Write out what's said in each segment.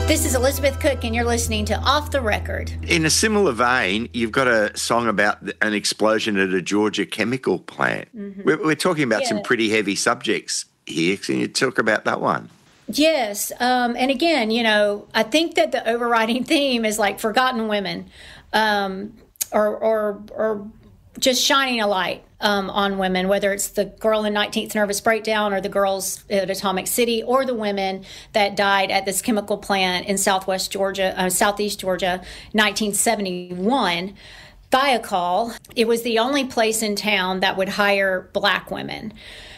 This is Elizabeth Cook, and you're listening to Off the Record. In a similar vein, you've got a song about an explosion at a Georgia chemical plant. Mm-hmm. We're talking about some pretty heavy subjects here. Can you talk about that one? Yes. And again, I think that the overriding theme is like forgotten women, or just shining a light on women, whether it's the girl in 19th Nervous Breakdown or the girls at Atomic City or the women that died at this chemical plant in southeast Georgia, 1971. Thiokol, it was the only place in town that would hire black women.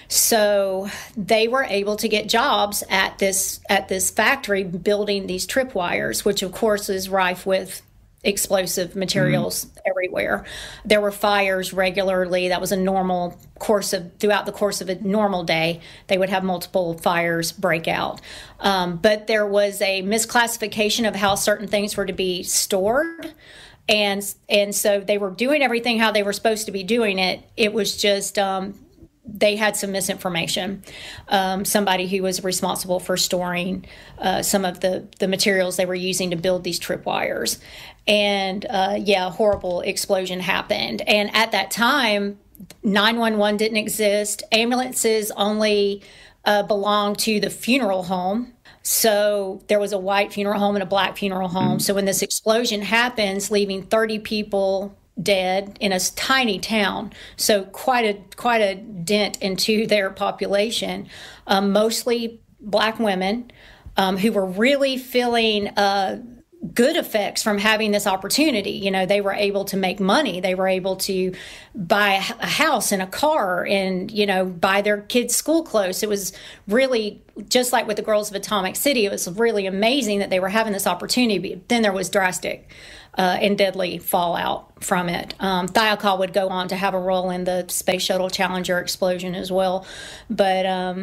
So they were able to get jobs at this factory building these tripwires, which of course is rife with explosive materials everywhere. There were fires regularly. That was a normal throughout the course of a normal day, they would have multiple fires break out. But there was a misclassification of how certain things were to be stored. And so they were doing everything how they were supposed to be doing it. It was just, they had some misinformation. Somebody who was responsible for storing some of the materials they were using to build these tripwires. And a horrible explosion happened. And at that time, 911 didn't exist. Ambulances only belonged to the funeral home. So there was a white funeral home and a black funeral home. So when this explosion happens, leaving 30 people dead in a tiny town, so quite a dent into their population, mostly black women who were really feeling good effects from having this opportunity. They were able to make money. They were able to buy a house and a car and, buy their kids' school clothes. It was really just like with the girls of Atomic City. It was really amazing that they were having this opportunity. But then there was drastic and deadly fallout from it. Thiokol would go on to have a role in the Space Shuttle Challenger explosion as well. But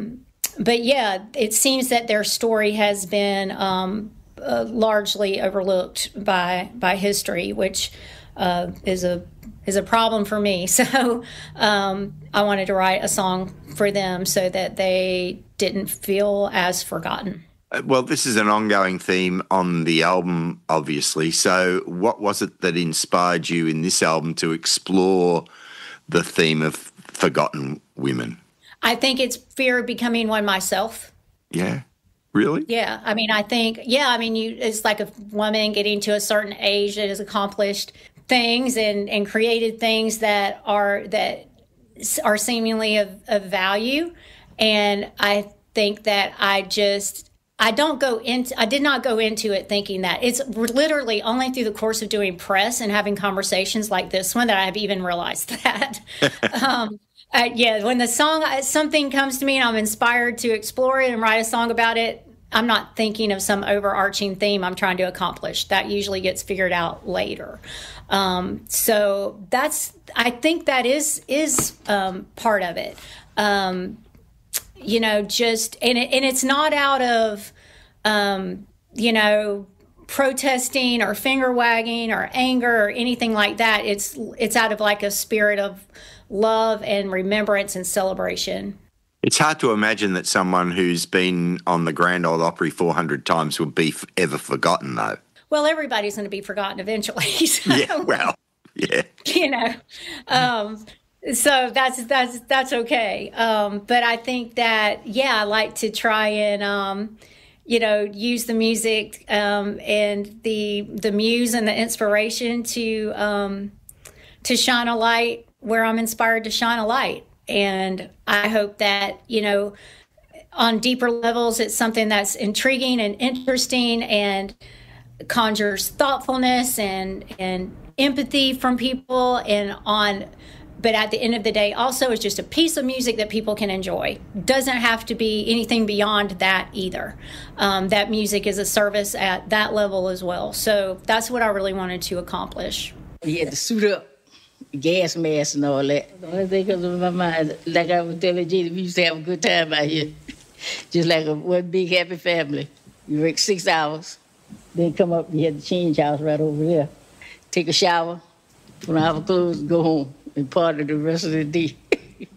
yeah, it seems that their story has been largely overlooked by history, which is a problem for me. So I wanted to write a song for them so that they didn't feel as forgotten. Well, this is an ongoing theme on the album, obviously. So what was it that inspired you in this album to explore the theme of forgotten women? I think it's fear of becoming one myself. Yeah. Really? Yeah. I mean, it's like a woman getting to a certain age that has accomplished things and created things that are seemingly of value. And I think that I did not go into it thinking that. It's literally only through the course of doing press and having conversations like this one that I have even realized that. When something comes to me and I'm inspired to explore it and write a song about it, I'm not thinking of some overarching theme I'm trying to accomplish. That usually gets figured out later. So I think that is part of it. It's not out of, protesting or finger wagging or anger or anything like that. It's out of like a spirit of love and remembrance and celebration. It's hard to imagine that someone who's been on the Grand Ole Opry 400 times would be ever forgotten, though. Well, everybody's going to be forgotten eventually. So, yeah, well, yeah. So that's okay. But I think that, I like to try and, use the music and the muse and the inspiration to shine a light where I'm inspired to shine a light. And I hope that, on deeper levels, it's something that's intriguing and interesting and conjures thoughtfulness and empathy from people but at the end of the day, also is just a piece of music that people can enjoy. Doesn't have to be anything beyond that either. That music is a service at that level as well. So that's what I really wanted to accomplish. You had to suit up, gas mask and all that. The only thing comes to my mind, like I was telling Gina, we used to have a good time out here. Just like one big happy family. You work 6 hours, then come up, you had the change house right over there. Take a shower, put on our clothes, go home, and party the rest of the day.